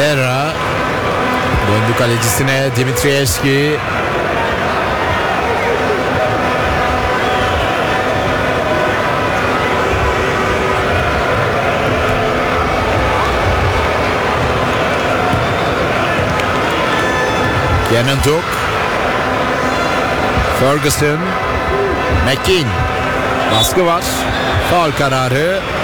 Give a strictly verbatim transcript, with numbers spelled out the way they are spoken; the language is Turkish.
Vera döndü kalecisine, Dimitrievski. Kenan Tuk, Ferguson, McKean, baskı var, faul kararı.